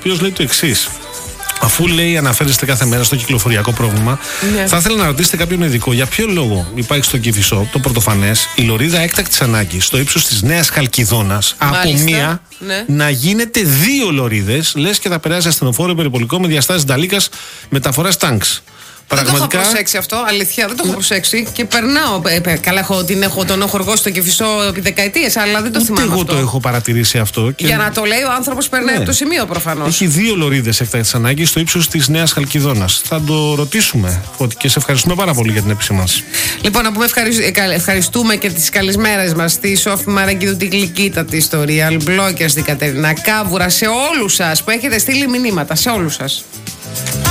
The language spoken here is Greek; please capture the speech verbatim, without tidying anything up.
οποίος λέει το εξής. Αφού λέει αναφέρεστε κάθε μέρα στο κυκλοφοριακό πρόβλημα, ναι. θα ήθελα να ρωτήσετε κάποιον ειδικό για ποιο λόγο υπάρχει στο Κηφισό, το πρωτοφανές, η λωρίδα έκτακτης ανάγκης στο ύψος της Νέας Χαλκιδόνας από μία ναι. να γίνεται δύο λωρίδες, λες και θα περάσει ασθενοφόρο περιπολικό με διαστάσεις νταλίκας μεταφοράς τάγκς. Πραγματικά... Δεν το έχω προσέξει αυτό, αλήθεια, δεν το έχω προσέξει. Και περνάω. Ε, καλά, έχω, την έχω, τον έχω χοργώσει στο Κηφισό επί δεκαετίες, αλλά δεν το θυμάμαι. Εγώ αυτό. το έχω παρατηρήσει αυτό. Και... Για να το λέει ο άνθρωπος περνάει ναι. από το σημείο προφανώς. Έχει δύο λωρίδες έκτακτης ανάγκης στο ύψος της Νέας Χαλκιδόνας. Θα το ρωτήσουμε και σε ευχαριστούμε πάρα πολύ για την επισήμανση. Λοιπόν, να πούμε ευχαριστούμε και τις καλησμέρες μας στη Σόφη Μαραγκίδου, την γλυκύτατη ιστορία, Αλμπλόκια στην Κατερίνα Κάβουρα, σε όλους σας που έχετε στείλει μηνύματα, σε όλους σας.